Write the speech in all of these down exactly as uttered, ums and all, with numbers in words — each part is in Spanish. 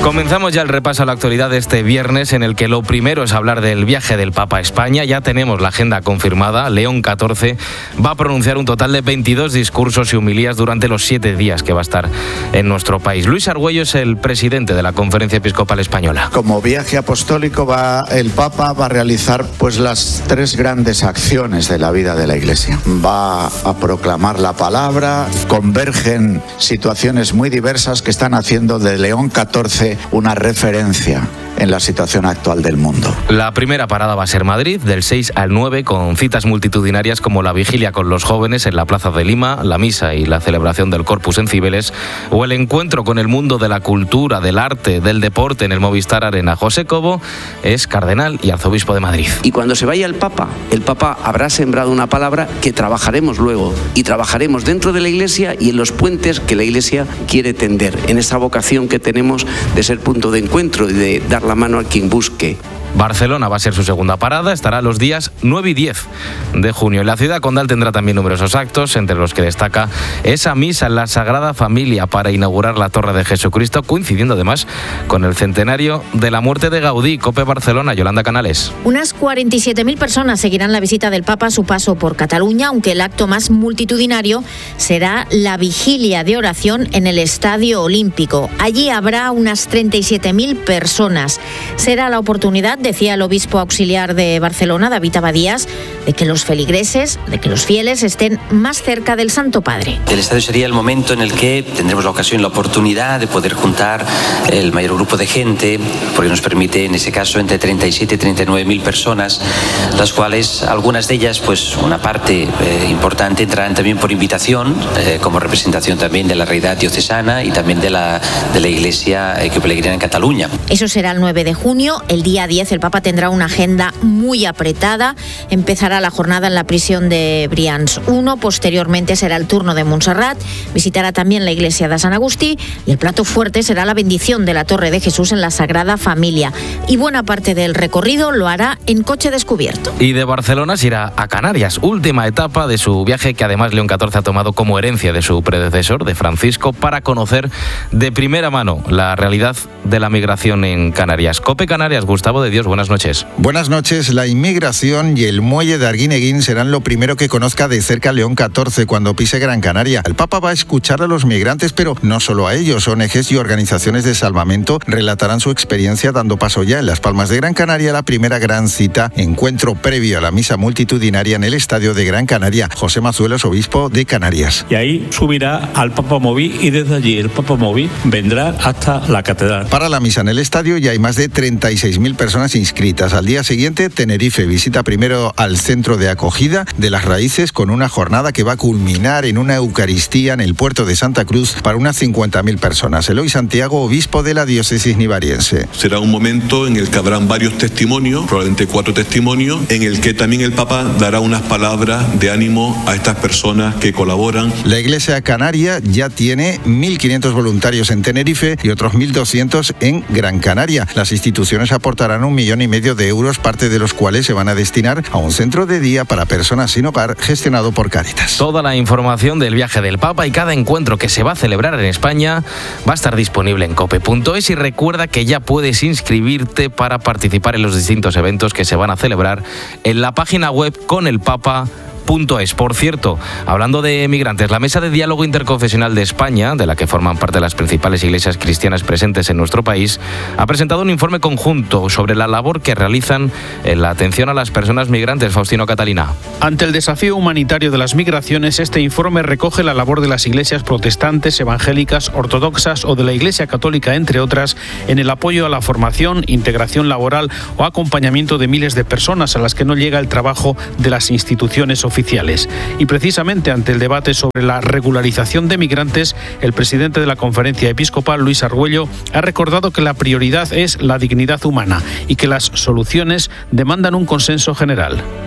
Comenzamos ya el repaso a la actualidad de este viernes, en el que lo primero es hablar del viaje del Papa a España. Ya tenemos la agenda confirmada. León catorce va a pronunciar un total de veintidós discursos y homilías durante los siete días que va a estar en nuestro país. Luis Argüello es el presidente de la Conferencia Episcopal Española. Como viaje apostólico, va, el Papa va a realizar pues las tres grandes acciones de la vida de la Iglesia. Va a proclamar la palabra. Convergen situaciones muy diversas que están haciendo de León catorce una referencia en la situación actual del mundo. La primera parada va a ser Madrid, del seis al nueve, con citas multitudinarias como la vigilia con los jóvenes en la Plaza de Lima, la misa y la celebración del Corpus en Cibeles, o el encuentro con el mundo de la cultura, del arte, del deporte en el Movistar Arena. José Cobo es cardenal y arzobispo de Madrid. Y cuando se vaya el Papa, el Papa habrá sembrado una palabra que trabajaremos luego, y trabajaremos dentro de la Iglesia y en los puentes que la Iglesia quiere tender, en esa vocación que tenemos de ser punto de encuentro y de dar la mano a quien busque. Barcelona va a ser su segunda parada, estará los días nueve y diez de junio. La ciudad condal tendrá también numerosos actos, entre los que destaca esa misa en la Sagrada Familia para inaugurar la Torre de Jesucristo, coincidiendo además con el centenario de la muerte de Gaudí. COPE Barcelona, Yolanda Canales. Unas cuarenta y siete mil personas seguirán la visita del Papa a su paso por Cataluña, aunque el acto más multitudinario será la vigilia de oración en el Estadio Olímpico. Allí habrá unas treinta y siete mil personas. Será la oportunidad, decía el obispo auxiliar de Barcelona, David Abadías, de que los feligreses, de que los fieles estén más cerca del Santo Padre. El estadio sería el momento en el que tendremos la ocasión, la oportunidad de poder juntar el mayor grupo de gente, porque nos permite en ese caso entre treinta y siete y treinta y nueve mil personas, las cuales algunas de ellas, pues una parte eh, importante entrarán también por invitación, eh, como representación también de la realidad diocesana y también de la, de la Iglesia eh, que peregrina en Cataluña. Eso será el nueve de junio. El día diez el Papa tendrá una agenda muy apretada. Empezará la jornada en la prisión de Brians uno, posteriormente será el turno de Montserrat, visitará también la iglesia de San Agustí y el plato fuerte será la bendición de la Torre de Jesús en la Sagrada Familia. Y buena parte del recorrido lo hará en coche descubierto. Y de Barcelona se irá a Canarias, última etapa de su viaje que además León catorce ha tomado como herencia de su predecesor, de Francisco, para conocer de primera mano la realidad de la migración en Canarias. COPE Canarias, Gustavo de Dios, buenas noches. Buenas noches. La inmigración y el muelle de Arguineguín serán lo primero que conozca de cerca León catorce cuando pise Gran Canaria. El Papa va a escuchar a los migrantes, pero no solo a ellos. O N Ges y organizaciones de salvamento relatarán su experiencia dando paso ya en Las Palmas de Gran Canaria, la primera gran cita, encuentro previo a la misa multitudinaria en el Estadio de Gran Canaria. José Mazuelos, obispo de Canarias. Y ahí subirá al Papa Móvil y desde allí el Papa Móvil vendrá hasta la catedral. Para la misa en el estadio ya hay más de treinta y seis mil personas inscritas. Al día siguiente, Tenerife visita primero al centro de acogida de las Raíces con una jornada que va a culminar en una Eucaristía en el puerto de Santa Cruz para unas cincuenta mil personas. Eloy Santiago, obispo de la diócesis nivariense. Será un momento en el que habrán varios testimonios, probablemente cuatro testimonios, en el que también el Papa dará unas palabras de ánimo a estas personas que colaboran. La Iglesia Canaria ya tiene mil quinientos voluntarios en Tenerife y otros mil doscientos en Gran Canaria. Las instituciones aportarán un millón y medio de euros, parte de los cuales se van a destinar a un centro de día para personas sin hogar gestionado por Cáritas. Toda la información del viaje del Papa y cada encuentro que se va a celebrar en España va a estar disponible en cope punto es, y recuerda que ya puedes inscribirte para participar en los distintos eventos que se van a celebrar en la página web con el papa punto es. Por cierto, hablando de migrantes, la Mesa de Diálogo Interconfesional de España, de la que forman parte las principales iglesias cristianas presentes en nuestro país, ha presentado un informe conjunto sobre la labor que realizan en la atención a las personas migrantes. Faustino Catalina. Ante el desafío humanitario de las migraciones, este informe recoge la labor de las iglesias protestantes, evangélicas, ortodoxas o de la Iglesia Católica, entre otras, en el apoyo a la formación, integración laboral o acompañamiento de miles de personas a las que no llega el trabajo de las instituciones oficiales. oficiales. Y precisamente ante el debate sobre la regularización de migrantes, el presidente de la Conferencia Episcopal, Luis Argüello, ha recordado que la prioridad es la dignidad humana y que las soluciones demandan un consenso general.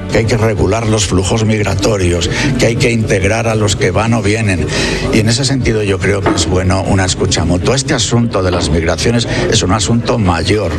que hay que regular los flujos migratorios, que hay que integrar a los que van o vienen. Y en ese sentido yo creo que es bueno una escucha mutua. Este asunto de las migraciones es un asunto mayor.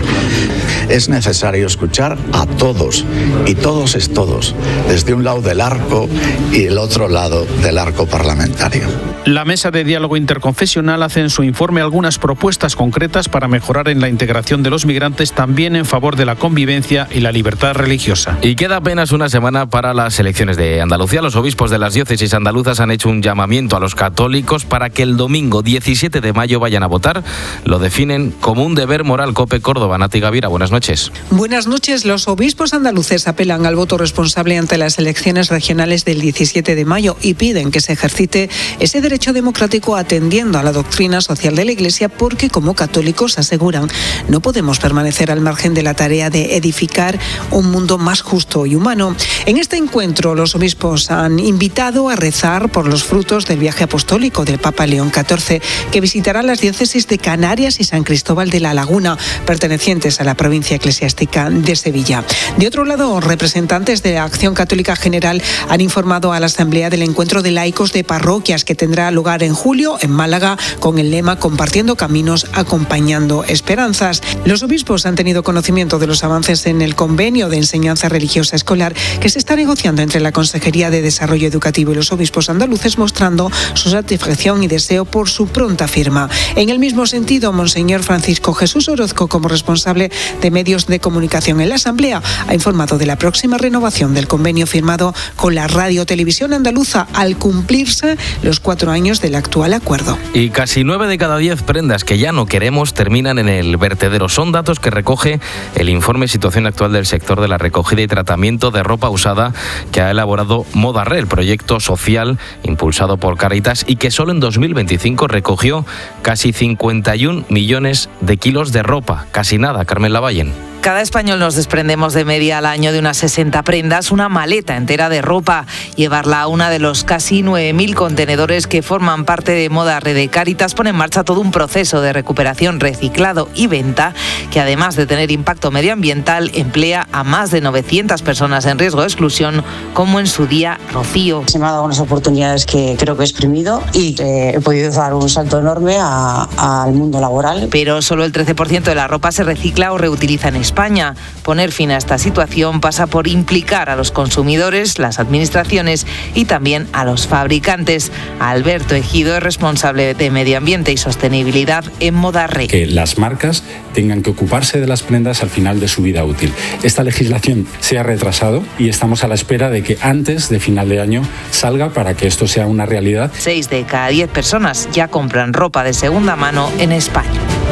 Es necesario escuchar a todos, y todos es todos, desde un lado del arco y el otro lado del arco parlamentario. La Mesa de Diálogo Interconfesional hace en su informe algunas propuestas concretas para mejorar en la integración de los migrantes, también en favor de la convivencia y la libertad religiosa. Y queda apenas una semana para las elecciones de Andalucía. Los obispos de las diócesis andaluzas han hecho un llamamiento a los católicos para que el domingo diecisiete de mayo vayan a votar. Lo definen como un deber moral. COPE Córdoba. Nati Gavira, buenas noches. Buenas noches. Los obispos andaluces apelan al voto responsable ante las elecciones regionales del diecisiete de mayo y piden que se ejercite ese derecho democrático atendiendo a la doctrina social de la Iglesia, porque como católicos aseguran no podemos permanecer al margen de la tarea de edificar un mundo más justo y humano. En este encuentro los obispos han invitado a rezar por los frutos del viaje apostólico del Papa León catorce, que visitará las diócesis de Canarias y San Cristóbal de la Laguna, pertenecientes a la provincia eclesiástica de Sevilla. De otro lado, representantes de la Acción Católica General han informado a la Asamblea del encuentro de laicos de parroquias que tendrá lugar en julio en Málaga con el lema Compartiendo caminos, acompañando esperanzas. Los obispos han tenido conocimiento de los avances en el convenio de enseñanza religiosa escolar que se está negociando entre la Consejería de Desarrollo Educativo y los obispos andaluces, mostrando su satisfacción y deseo por su pronta firma. En el mismo sentido, Monseñor Francisco Jesús Orozco, como responsable de medios de comunicación en la Asamblea, ha informado de la próxima renovación del convenio firmado con la Radio Televisión Andaluza al cumplirse los cuatro años del actual acuerdo. Y casi nueve de cada diez prendas que ya no queremos terminan en el vertedero. Son datos que recoge el informe Situación Actual del Sector de la Recogida y Tratamiento de Ropa Usada que ha elaborado Modarre, el proyecto social impulsado por Cáritas y que solo en dos mil veinticinco recogió casi cincuenta y un millones de kilos de ropa. Casi nada, Carmen Lavallen. Cada español nos desprendemos de media al año de unas sesenta prendas, una maleta entera de ropa. Llevarla a una de los casi nueve mil contenedores que forman parte de Modarre de Cáritas pone en marcha todo un proceso de recuperación, reciclado y venta que, además de tener impacto medioambiental, emplea a más de novecientas personas en riesgo de exclusión, como en su día Rocío. Se me han dado unas oportunidades que creo que he exprimido y eh, he podido dar un salto enorme a, al mundo laboral. Pero solo el trece por ciento de la ropa se recicla o reutiliza en España. Poner fin a esta situación pasa por implicar a los consumidores, las administraciones y también a los fabricantes. Alberto Ejido es responsable de Medio Ambiente y Sostenibilidad en Modarre. Que las marcas tengan que ocuparse de las prendas al final de su vida útil. Esta legislación se ha retrasado y estamos a la espera de que antes de final de año salga para que esto sea una realidad. Seis de cada diez personas ya compran ropa de segunda mano en España.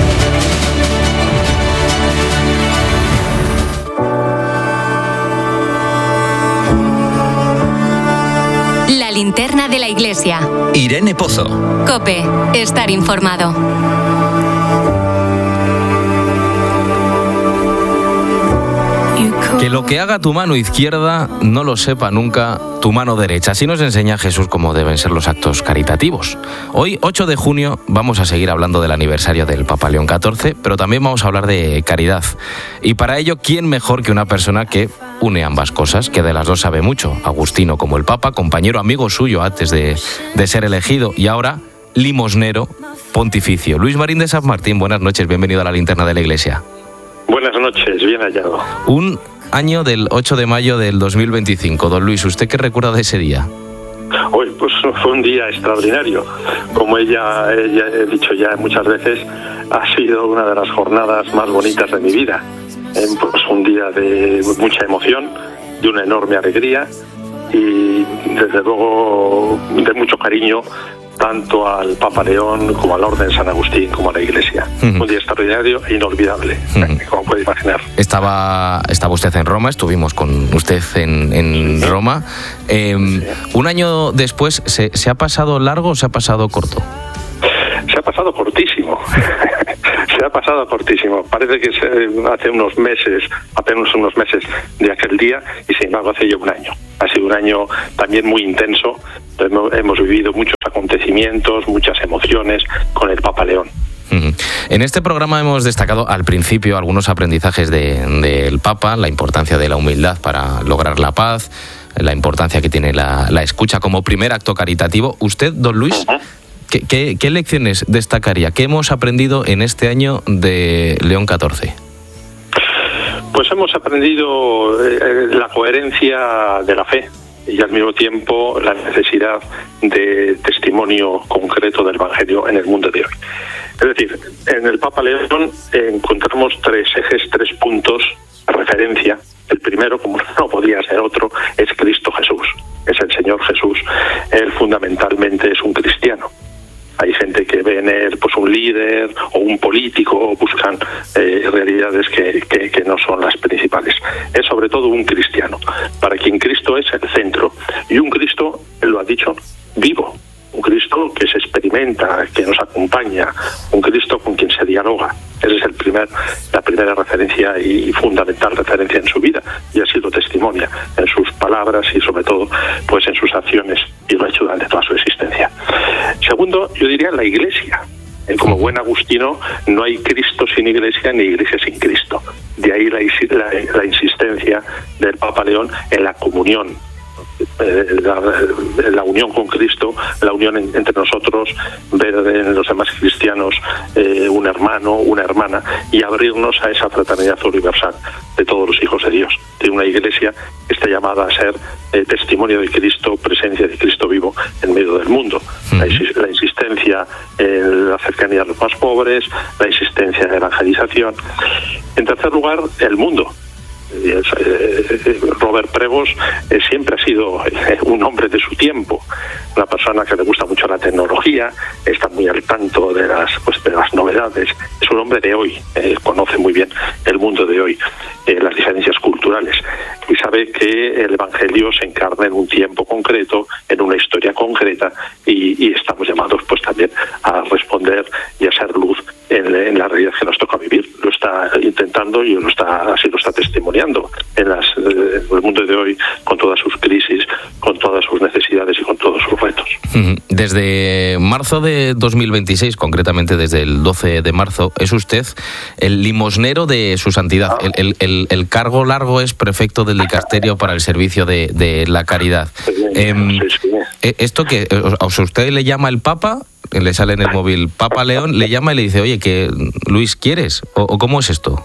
Linterna de la Iglesia. Irene Pozo. COPE. Estar informado. Que lo que haga tu mano izquierda no lo sepa nunca tu mano derecha. Así nos enseña Jesús cómo deben ser los actos caritativos. Hoy, ocho de junio, vamos a seguir hablando del aniversario del Papa León catorce, pero también vamos a hablar de caridad. Y para ello, ¿quién mejor que una persona que une ambas cosas, que de las dos sabe mucho? Agustino como el Papa, compañero, amigo suyo antes de, de ser elegido y ahora limosnero pontificio. Luis Marín de San Martín, buenas noches, bienvenido a la Linterna de la Iglesia. Buenas noches, bien hallado. Un año del ocho de mayo del dos mil veinticinco. Don Luis, ¿usted qué recuerda de ese día? Hoy, pues fue un día extraordinario. Como ella, ella he dicho ya muchas veces, ha sido una de las jornadas más bonitas de mi vida. Eh, pues un día de mucha emoción, de una enorme alegría y desde luego de mucho cariño tanto al Papa León como a la Orden San Agustín como a la Iglesia. Uh-huh. Un día extraordinario e inolvidable, uh-huh. como puede imaginar. Estaba, estaba usted en Roma, estuvimos con usted en, en sí. Roma. Eh, sí. Un año después, ¿se, ¿se ha pasado largo o se ha pasado corto? Se ha pasado cortísimo. Se ha pasado cortísimo. Parece que hace unos meses, apenas unos meses de aquel día, y sin embargo hace ya un año. Ha sido un año también muy intenso. Hemos vivido muchos acontecimientos, muchas emociones con el Papa León. Uh-huh. En este programa hemos destacado al principio algunos aprendizajes del de, Papa, la importancia de la humildad para lograr la paz, la importancia que tiene la, la escucha como primer acto caritativo. Usted, don Luis, ¿qué, qué, qué lecciones destacaría? ¿Qué hemos aprendido en este año de León catorce? Pues hemos aprendido eh, la coherencia de la fe y al mismo tiempo la necesidad de testimonio concreto del Evangelio en el mundo de hoy. Es decir, en el Papa León encontramos tres ejes, tres puntos de referencia. El primero, como no podía ser otro, es Cristo Jesús, es el Señor Jesús. Él fundamentalmente es un cristiano. Hay gente que ve en él pues un líder o un político, o buscan eh, realidades que, que, que no son las principales. Es sobre todo un cristiano, para quien Cristo es el centro. Y un Cristo, él lo ha dicho, vivo. Un Cristo que se experimenta, que nos acompaña, un Cristo con quien se dialoga. Esa es el primer, la primera referencia y fundamental referencia en su vida, y así lo testimonia en sus palabras y sobre todo pues en sus acciones, y lo ha hecho durante toda su existencia. Segundo, yo diría la Iglesia. Como buen agustino, no hay Cristo sin Iglesia ni Iglesia sin Cristo. De ahí la, la, la insistencia del Papa León en la comunión. Eh, la, la unión con Cristo, la unión en, entre nosotros, ver en los demás cristianos eh, un hermano, una hermana, y abrirnos a esa fraternidad universal de todos los hijos de Dios, de una iglesia que está llamada a ser eh, testimonio de Cristo, presencia de Cristo vivo en medio del mundo. Uh-huh. La, la insistencia en la cercanía a los más pobres, la insistencia en la evangelización. En tercer lugar, el mundo. Robert Prevost eh, siempre ha sido eh, un hombre de su tiempo, una persona que le gusta mucho la tecnología, está muy al tanto de las, pues, de las novedades, es un hombre de hoy, eh, conoce muy bien el mundo de hoy, eh, las diferencias culturales, y sabe que el Evangelio se encarna en un tiempo concreto, en una historia concreta, y, y estamos llamados pues también a responder y a ser luz en, en la realidad que nos toca vivir. Lo está intentando y lo está, así lo está testimoniando en, las, eh, en el mundo de hoy, con todas sus crisis, con todas sus necesidades y con todos sus retos. Desde marzo de dos mil veintiséis, concretamente desde el doce de marzo, es usted el limosnero de su santidad. El, el, el, el cargo largo es prefecto del dicasterio para el servicio de, de la caridad. Sí, eh, sí, sí. ¿Esto qué? ¿A usted le llama el Papa? Le sale en el móvil Papa León, le llama y le dice, oye, que Luis, ¿quieres? ¿O, o cómo es esto?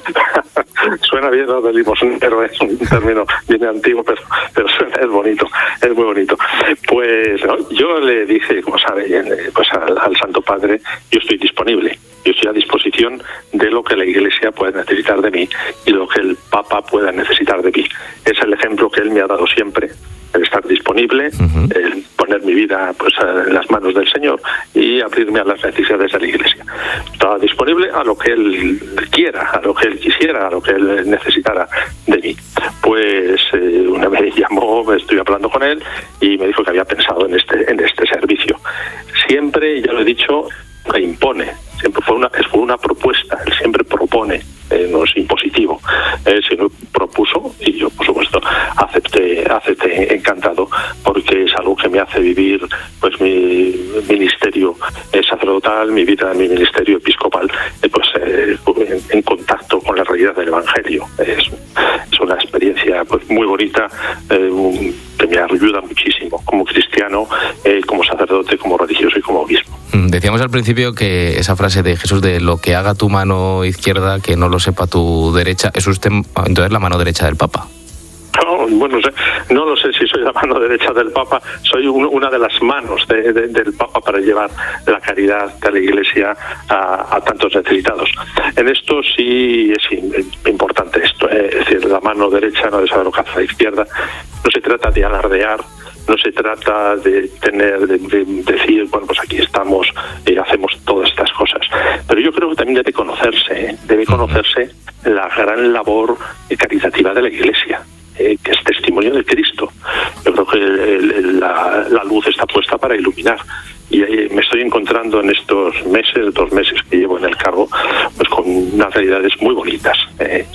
Suena bien lo de limosnero, es un término bien antiguo, pero, pero suena, es bonito, es muy bonito. Pues ¿no? Yo le dije, como sabe, pues al, al Santo Padre, yo estoy disponible, yo estoy a disposición de lo que la Iglesia puede necesitar de mí y lo que el Papa pueda necesitar de mí. Es el ejemplo que él me ha dado siempre, el estar disponible, uh-huh. el poner mi vida pues en las manos del Señor y abrirme a las necesidades de la Iglesia. Estaba disponible a lo que él quiera, a lo que él quisiera, a lo que él necesitara de mí. Pues eh, una vez me llamó, estoy hablando con él y me dijo que había pensado en este en este servicio. Siempre, ya lo he dicho, que impone. Siempre fue una, fue una propuesta, él siempre propone, eh, no es impositivo. Él se lo propuso y yo, por supuesto, acepté, acepté encantado, porque es algo que me hace vivir pues mi ministerio eh, sacerdotal, mi vida, mi ministerio episcopal, eh, pues eh, en, en contacto con la realidad del Evangelio. Es, es una experiencia pues muy bonita, eh, un, que me ayuda muchísimo como cristiano, eh, como sacerdote, como religioso y como obispo. Decíamos al principio que esa frase de Jesús de lo que haga tu mano izquierda, que no lo sepa tu derecha, ¿es usted entonces la mano derecha del Papa? No, bueno, no lo sé si soy la mano derecha del Papa, soy un, una de las manos de, de, del Papa para llevar la caridad de la Iglesia a, a tantos necesitados. En esto sí es importante esto, eh, es decir, la mano derecha no debe saber lo que hace la izquierda. No se trata de alardear, no se trata de tener, de, de decir, bueno, pues aquí estamos y eh, hacemos todas estas cosas. Pero yo creo que también debe conocerse, ¿eh? debe conocerse la gran labor caritativa de la Iglesia, eh, que es testimonio de Cristo. Yo creo que el, el, la, la luz está puesta para iluminar. Y eh, me estoy encontrando en estos meses, dos meses que llevo en el cargo, pues con unas realidades muy bonitas. Eh,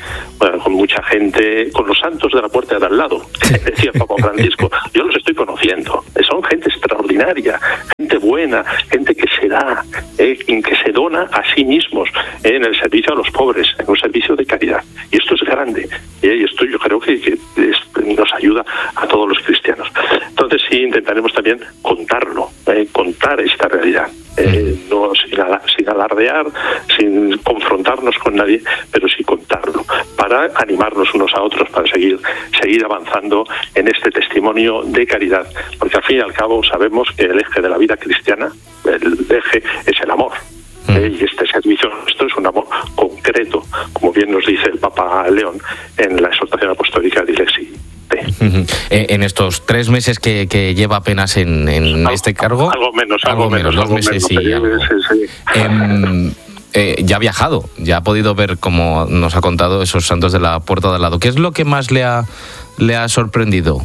eh, con mucha gente, con los santos de la puerta de al lado, decía el Papa Francisco. Yo los estoy conociendo, son gente extraordinaria, gente buena, gente que se da, eh, que se dona a sí mismos eh, en el servicio a los pobres, en un servicio de caridad. Y esto es grande, eh, y esto yo creo que, que es, nos ayuda a todos los cristianos. Entonces sí intentaremos también contarlo, eh, contar esta realidad. Eh, no sin, ala, sin alardear, sin confrontarnos con nadie, pero sí contarlo, para animarnos unos a otros, para seguir, seguir avanzando en este testimonio de caridad, porque al fin y al cabo sabemos que el eje de la vida cristiana, el eje es el amor. Eh, y este servicio nuestro es un amor concreto, como bien nos dice el Papa León en la exhortación apostólica de Ilexi. Uh-huh. Eh, en estos tres meses que, que lleva apenas en, en algo, este cargo, algo menos, algo, algo menos, menos, dos meses y algo. Sí, sí. Eh, eh, ya ha viajado, ya ha podido ver, como nos ha contado, esos santos de la puerta de al lado. ¿Qué es lo que más le ha le ha sorprendido?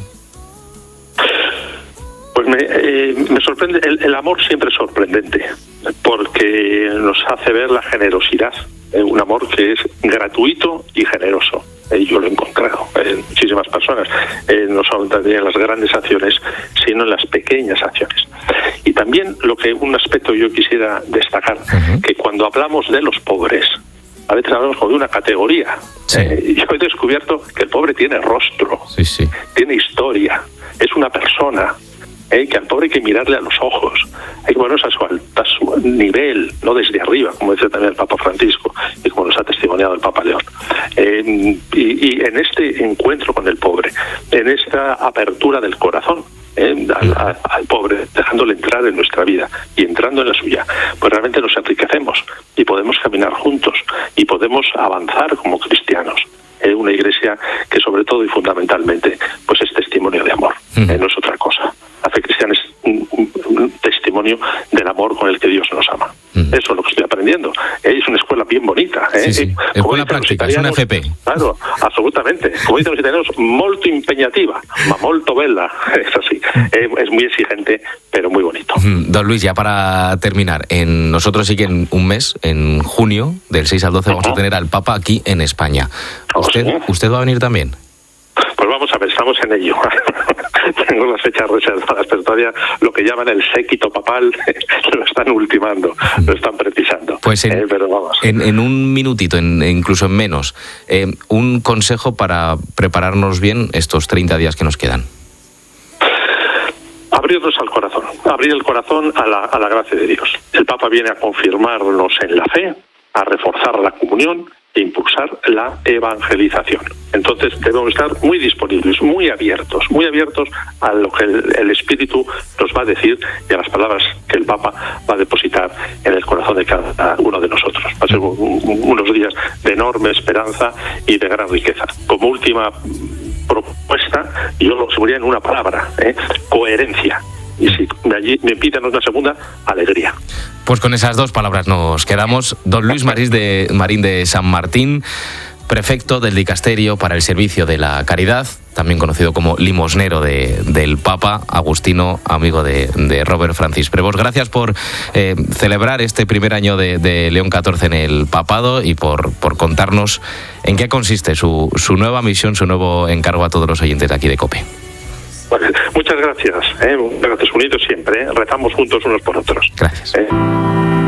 Pues me, eh, me sorprende, el, el amor siempre es sorprendente, porque nos hace ver la generosidad, eh, un amor que es gratuito y generoso. Eh, yo lo he encontrado en muchísimas personas, eh, no solamente en las grandes acciones, sino en las pequeñas acciones. Y también lo que un aspecto yo quisiera destacar, uh-huh. que cuando hablamos de los pobres, a veces hablamos como de una categoría. Sí. Eh, yo he descubierto que el pobre tiene rostro, sí, sí. tiene historia, es una persona. Eh, que al pobre hay que mirarle a los ojos, hay que ponernos a su, a su nivel, no desde arriba, como dice también el Papa Francisco y como nos ha testimoniado el Papa León. Eh, y, y en este encuentro con el pobre, en esta apertura del corazón eh, al, al, al pobre, dejándole entrar en nuestra vida y entrando en la suya, pues realmente nos enriquecemos y podemos caminar juntos y podemos avanzar como cristianos. Eh, una iglesia que sobre todo y fundamentalmente pues es testimonio de amor, eh, no es otra cosa. La fe cristiana es un, un, un testimonio del amor con el que Dios nos ama. Mm. Eso es lo que estoy aprendiendo. Eh, es una escuela bien bonita. Eh. Sí, sí. Es una práctica, es una F P. Claro, absolutamente. Como dicen los italianos, molto impegnativa, ma molto bella. Es así. Eh, es muy exigente, pero muy bonito. Mm. Don Luis, ya para terminar, en nosotros sí que en un mes, en junio, del seis al doce, uh-huh. vamos a tener al Papa aquí en España. ¿Usted, ¿sí? ¿Usted va a venir también? Pues vamos a ver, estamos en ello. Tengo las fechas reservadas, pero todavía lo que llaman el séquito papal lo están ultimando, lo están precisando. Pues en, eh, pero vamos. En, en un minutito, en, incluso en menos, eh, un consejo para prepararnos bien estos treinta días que nos quedan. Abrirnos al corazón, abrir el corazón a la, a la gracia de Dios. El Papa viene a confirmarnos en la fe, a reforzar la comunión e impulsar la evangelización. Entonces debemos estar muy disponibles, muy abiertos, muy abiertos a lo que el, el Espíritu nos va a decir y a las palabras que el Papa va a depositar en el corazón de cada uno de nosotros. Va a ser un, un, unos días de enorme esperanza y de gran riqueza. Como última propuesta, yo lo subraría en una palabra, ¿eh? coherencia. Y si allí me piden una segunda, alegría. Pues con esas dos palabras nos quedamos. Don Luis Marín de, Marín de San Martín, prefecto del Dicasterio para el Servicio de la Caridad, también conocido como limosnero de, del Papa, agustino, amigo de, de Robert Francis Prevost. Gracias por eh, celebrar este primer año de, de León catorce en el papado y por, por contarnos en qué consiste su, su nueva misión, su nuevo encargo a todos los oyentes de aquí de COPE. Bueno, muchas gracias, ¿eh? Gracias, unidos siempre, ¿eh? Rezamos juntos unos por otros. Gracias. ¿Eh?